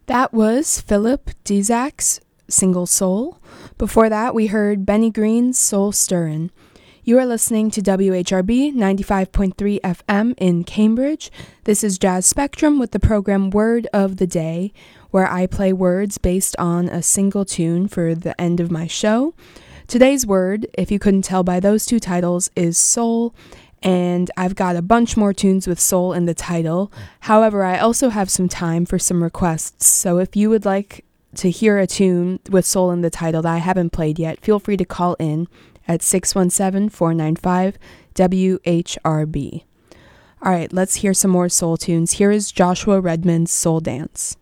That was Philip Dizak's Single Soul. Before that, we heard Benny Green's Soul Stirrin'. You are listening to WHRB 95.3 FM in Cambridge. This is Jazz Spectrum with the program Word of the Day, where I play words based on a single tune for the end of my show. Today's word, if you couldn't tell by those two titles, is soul, and I've got a bunch more tunes with soul in the title. However, I also have some time for some requests, so if you would like to hear a tune with soul in the title that I haven't played yet, feel free to call in at 617-495-WHRB. All right, let's hear some more soul tunes. Here is Joshua Redman's Soul Dance.